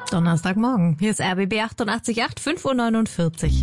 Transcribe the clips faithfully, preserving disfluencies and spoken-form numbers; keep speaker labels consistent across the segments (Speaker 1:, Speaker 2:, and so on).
Speaker 1: Donnerstagmorgen. Hier ist R B B achtundachtzig Komma acht, fünf Uhr neunundvierzig.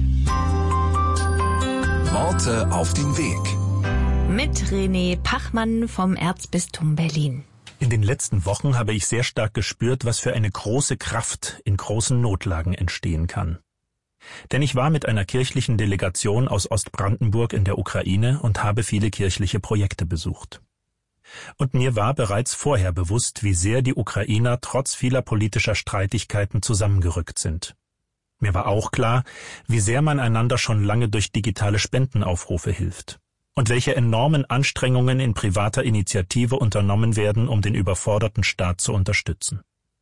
Speaker 2: Worte auf den Weg.
Speaker 1: Mit René Pachmann vom Erzbistum Berlin.
Speaker 3: In den letzten Wochen habe ich sehr stark gespürt, was für eine große Kraft in großen Notlagen entstehen kann. Denn ich war mit einer kirchlichen Delegation aus Ostbrandenburg in der Ukraine und habe viele kirchliche Projekte besucht. Und mir war bereits vorher bewusst, wie sehr die Ukrainer trotz vieler politischer Streitigkeiten zusammengerückt sind. Mir war auch klar, wie sehr man einander schon lange durch digitale Spendenaufrufe hilft und welche enormen Anstrengungen in privater Initiative unternommen werden, um den überforderten Staat zu unterstützen.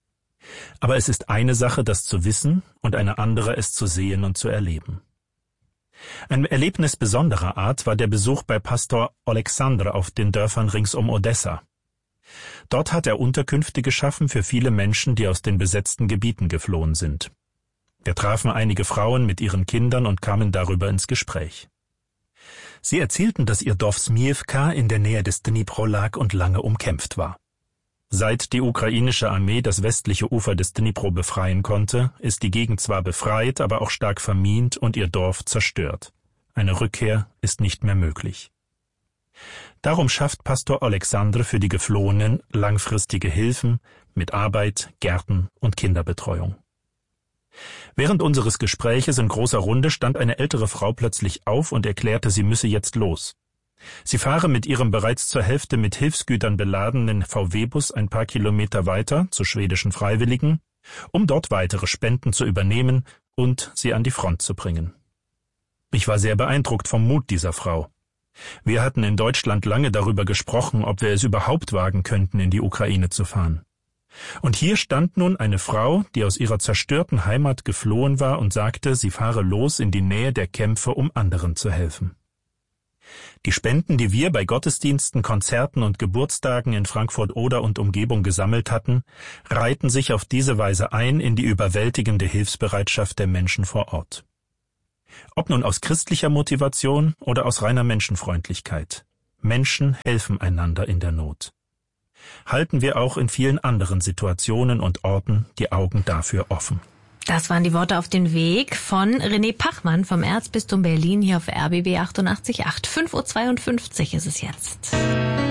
Speaker 3: Aber es ist eine Sache, das zu wissen, und eine andere, es zu sehen und zu erleben. Ein Erlebnis besonderer Art war der Besuch bei Pastor Oleksandr auf den Dörfern rings um Odessa. Dort hat er Unterkünfte geschaffen für viele Menschen, die aus den besetzten Gebieten geflohen sind. Wir trafen einige Frauen mit ihren Kindern und kamen darüber ins Gespräch. Sie erzählten, dass ihr Dorf Smiewka in der Nähe des Dnipro lag und lange umkämpft war. Seit die ukrainische Armee das westliche Ufer des Dnipro befreien konnte, ist die Gegend zwar befreit, aber auch stark vermint und ihr Dorf zerstört. Eine Rückkehr ist nicht mehr möglich. Darum schafft Pastor Oleksandr für die Geflohenen langfristige Hilfen mit Arbeit, Gärten und Kinderbetreuung. Während unseres Gespräches in großer Runde stand eine ältere Frau plötzlich auf und erklärte, sie müsse jetzt los. Sie fahre mit ihrem bereits zur Hälfte mit Hilfsgütern beladenen V W-Bus ein paar Kilometer weiter zu schwedischen Freiwilligen, um dort weitere Spenden zu übernehmen und sie an die Front zu bringen. Ich war sehr beeindruckt vom Mut dieser Frau. Wir hatten in Deutschland lange darüber gesprochen, ob wir es überhaupt wagen könnten, in die Ukraine zu fahren. Und hier stand nun eine Frau, die aus ihrer zerstörten Heimat geflohen war und sagte, sie fahre los in die Nähe der Kämpfe, um anderen zu helfen. Die Spenden, die wir bei Gottesdiensten, Konzerten und Geburtstagen in Frankfurt-Oder und Umgebung gesammelt hatten, reihten sich auf diese Weise ein in die überwältigende Hilfsbereitschaft der Menschen vor Ort. Ob nun aus christlicher Motivation oder aus reiner Menschenfreundlichkeit. Menschen helfen einander in der Not. Halten wir auch in vielen anderen Situationen und Orten die Augen dafür offen.
Speaker 1: Das waren die Worte auf den Weg von René Pachmann vom Erzbistum Berlin hier auf R B B achtundachtzig Komma acht. fünf Uhr zweiundfünfzig ist es jetzt.